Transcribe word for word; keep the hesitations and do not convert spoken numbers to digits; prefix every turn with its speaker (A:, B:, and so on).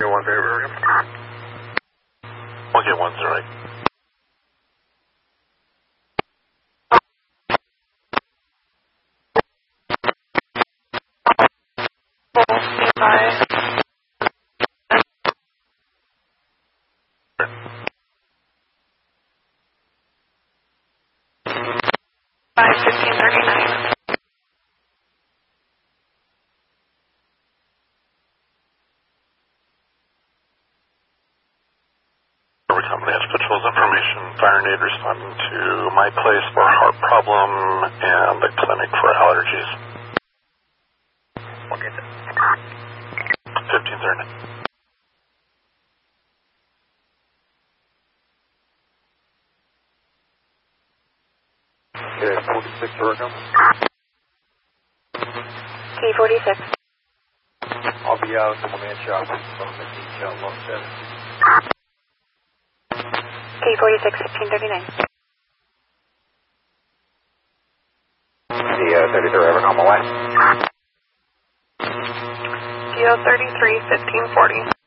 A: one zero.
B: Okay, one zero eight.
C: Five fifteen thirty nine.
B: Company has patrols information. Fire and aid responding to my place for heart problem and the clinic for allergies.
A: Okay.
B: Fifteen thirty.
A: Okay, forty-six Oregon.
C: K forty-six.
A: I'll be out in the man shop from the detail one seven.
C: K forty-six fifteen thirty nine.
A: The uh, thirty-three Oregon on my way.
C: D O thirty-three fifteen forty.